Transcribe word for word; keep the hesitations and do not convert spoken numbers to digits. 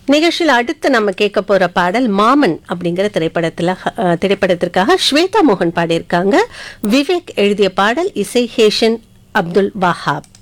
நிகழ்ச்சியில் அடுத்து நம்ம கேட்க போற பாடல் மாமன் அப்படிங்கிற திரைப்படத்துல அஹ், திரைப்படத்திற்காக ஸ்வேதா மோகன் பாடியிருக்காங்க. விவேக் எழுதிய பாடல், இசை ஹேஷன் அப்துல் வஹாப்.